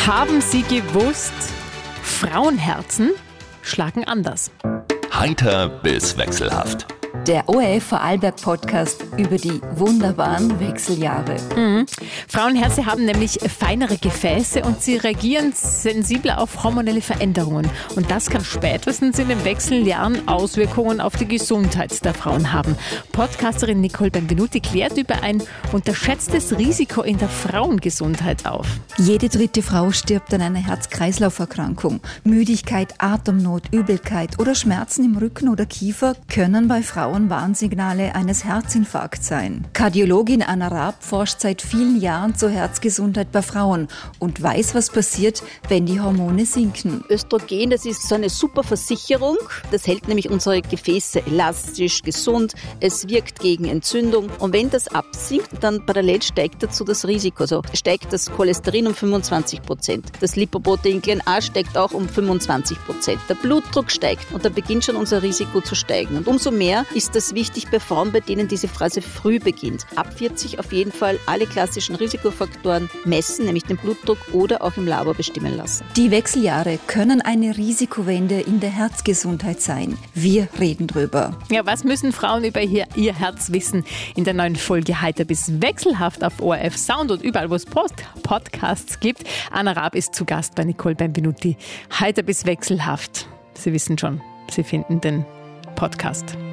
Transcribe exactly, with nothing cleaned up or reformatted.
Haben Sie gewusst, Frauenherzen schlagen anders? Heiter bis wechselhaft. Der O R F Vorarlberg-Podcast über die wunderbaren Wechseljahre. Mhm. Frauenherzen haben nämlich feinere Gefäße und sie reagieren sensibler auf hormonelle Veränderungen. Und das kann spätestens in den Wechseljahren Auswirkungen auf die Gesundheit der Frauen haben. Podcasterin Nicole Benvenuti klärt über ein unterschätztes Risiko in der Frauengesundheit auf. Jede dritte Frau stirbt an einer Herz-Kreislauf-Erkrankung. Müdigkeit, Atemnot, Übelkeit oder Schmerzen im Rücken oder Kiefer können bei Frauen Warnsignale eines Herzinfarkts sein. Kardiologin Anna Raab forscht seit vielen Jahren zur Herzgesundheit bei Frauen und weiß, was passiert, wenn die Hormone sinken. Östrogen, das ist so eine super Versicherung. Das hält nämlich unsere Gefäße elastisch, gesund. Es wirkt gegen Entzündung. Und wenn das absinkt, dann parallel steigt dazu das Risiko. Also steigt das Cholesterin um fünfundzwanzig Prozent. Das Lipoprotein A steigt auch um fünfundzwanzig Prozent. Der Blutdruck steigt und da beginnt schon unser Risiko zu steigen. Und umso mehr ist das wichtig bei Frauen, bei denen diese Phase früh beginnt. Ab vierzig auf jeden Fall alle klassischen Risikofaktoren messen, nämlich den Blutdruck oder auch im Labor bestimmen lassen. Die Wechseljahre können eine Risikowende in der Herzgesundheit sein. Wir reden drüber. Ja, was müssen Frauen über ihr, ihr Herz wissen? In der neuen Folge Heiter bis wechselhaft auf O R F Sound und überall, wo es Post- Podcasts gibt. Anna Raab ist zu Gast bei Nicole Benvenuti. Heiter bis wechselhaft. Sie wissen schon, Sie finden den Podcast.